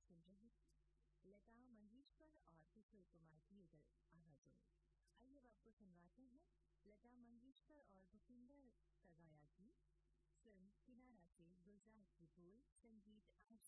सुन रहे थे लता मंगेशकर और किशोर कुमार की युगल आवाजों में। आइए आपको सुनवाते हैं लता मंगेशकर और भूपिंदर का गाया गीत फिल्म किनारा से गुलजार की बोल, संगीत आज